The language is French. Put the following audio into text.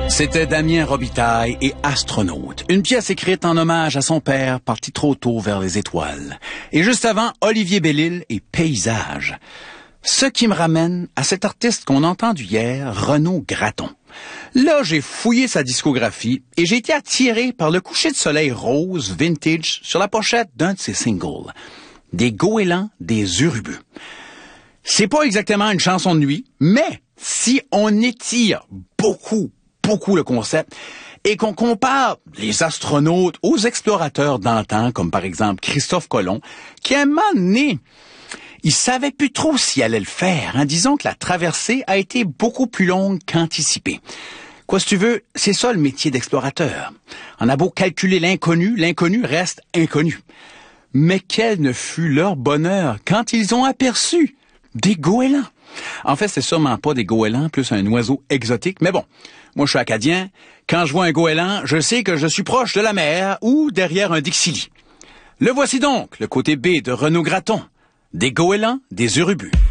C'était Damien Robitaille et Astronaute, une pièce écrite en hommage à son père parti trop tôt vers les étoiles. Et juste avant, Olivier Bellil et Paysage. Ce qui me ramène à cet artiste qu'on a entendu hier, Renaud Gratton. Là, j'ai fouillé sa discographie et j'ai été attiré par le coucher de soleil rose vintage sur la pochette d'un de ses singles. Des goélands, des urubus. C'est pas exactement une chanson de nuit, mais si on étire beaucoup le concept et qu'on compare les astronautes aux explorateurs d'antan, comme par exemple Christophe Colomb, qui à un moment donné, il savait plus trop s'il allait le faire. Disons que la traversée a été beaucoup plus longue qu'anticipée. Quoi si tu veux, c'est ça le métier d'explorateur. On a beau calculer l'inconnu, l'inconnu reste inconnu. Mais quel ne fut leur bonheur quand ils ont aperçu des goélands. En fait, c'est sûrement pas des goélands, plus un oiseau exotique, mais bon. Moi, je suis acadien. Quand je vois un goéland, je sais que je suis proche de la mer ou derrière un dixili. Le voici donc, le côté B de Renaud Gratton. Des goélands, des urubus.